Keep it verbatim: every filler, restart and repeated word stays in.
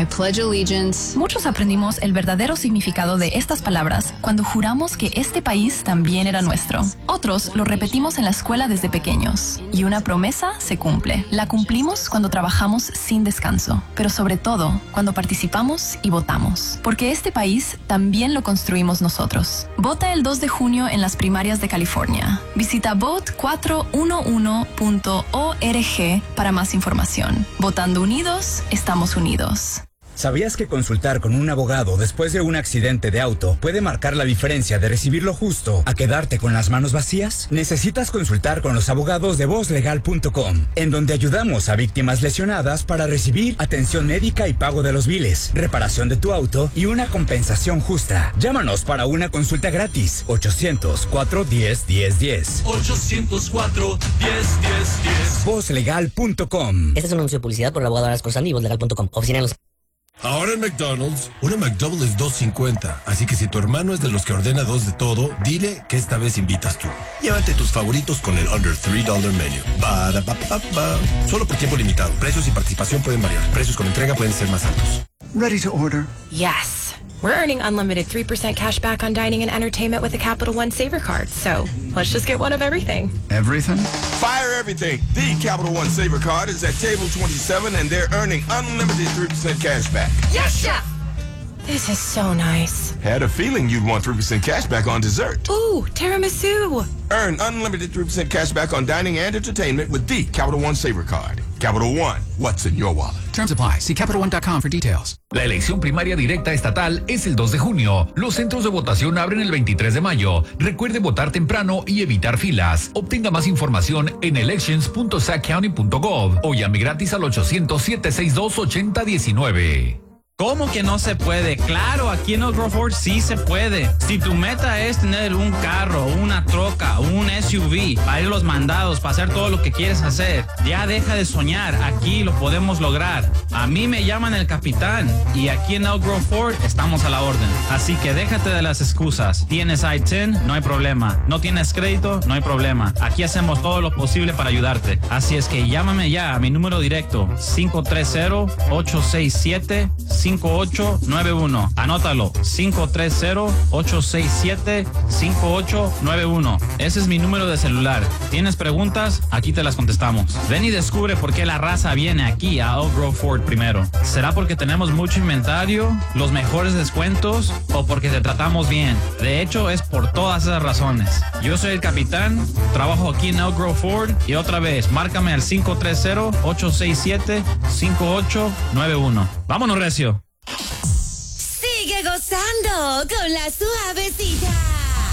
I pledge allegiance. Muchos aprendimos el verdadero significado de estas palabras cuando juramos que este país también era nuestro. Otros lo repetimos en la escuela desde pequeños. Y una promesa se cumple. La cumplimos cuando trabajamos sin descanso, pero sobre todo cuando participamos y votamos. Porque este país también lo construimos nosotros. Vota el dos de junio en las primarias de California. Visita vote cuatro uno uno punto org para más información. Votando unidos, estamos unidos. ¿Sabías que consultar con un abogado después de un accidente de auto puede marcar la diferencia de recibir lo justo a quedarte con las manos vacías? Necesitas consultar con los abogados de voz legal punto com, en donde ayudamos a víctimas lesionadas para recibir atención médica y pago de los biles, reparación de tu auto y una compensación justa. Llámanos para una consulta gratis. ochocientos cuatro diez diez diez. ochocientos cuatro diez diez diez. voz legal punto com. Este es un anuncio de publicidad por el abogado Aras Corsandi y voz legal punto com. Oficina en los... Ahora en McDonald's, una McDouble es dos cincuenta, así que si tu hermano es de los que ordena dos de todo, dile que esta vez invitas tú. Llévate tus favoritos con el Under tres dólares Menu. Ba, da, ba, ba, ba. Solo por tiempo limitado. Precios y participación pueden variar. Precios con entrega pueden ser más altos. Ready to order? Yes. We're earning unlimited three percent cash back on dining and entertainment with a Capital One Saver card. So let's just get one of everything. Everything? Fire everything. The Capital One Saver card is at table twenty-seven and they're earning unlimited three percent cash back. Yes, chef! This is so nice. Had a feeling you'd want three percent cash back on dessert. Ooh, tiramisu. Earn unlimited three percent cash back on dining and entertainment with the Capital One Saver card. Capital One, what's in your wallet? Terms apply. See Capital One dot com for details. La elección primaria directa estatal es el dos de junio. Los centros de votación abren el veintitrés de mayo. Recuerde votar temprano y evitar filas. Obtenga más información en elections punto sac county punto gov o llame gratis al ochocientos, siete seis dos, ocho cero uno nueve. ¿Cómo que no se puede? Claro, aquí en Oak Grove Ford sí se puede. Si tu meta es tener un carro, una troca, un S U V, para ir a los mandados, para hacer todo lo que quieres hacer, ya deja de soñar. Aquí lo podemos lograr. A mí me llaman el capitán y aquí en Oak Grove Ford estamos a la orden. Así que déjate de las excusas. ¿Tienes I diez? No hay problema. ¿No tienes crédito? No hay problema. Aquí hacemos todo lo posible para ayudarte. Así es que llámame ya a mi número directo cinco tres cero, ocho seis siete, cinco ocho nueve uno. Anótalo, cinco tres cero, ocho seis siete, cinco ocho nueve uno. Ese es mi número de celular. ¿Tienes preguntas? Aquí te las contestamos. Ven y descubre por qué la raza viene aquí a Oak Grove Ford primero. ¿Será porque tenemos mucho inventario, los mejores descuentos o porque te tratamos bien? De hecho, es por todas esas razones. Yo soy el capitán, trabajo aquí en Oak Grove Ford y otra vez, márcame al cinco tres cero, ocho seis siete, cinco ocho nueve uno. ¡Vámonos, recio! Sigue gozando con la suavecita.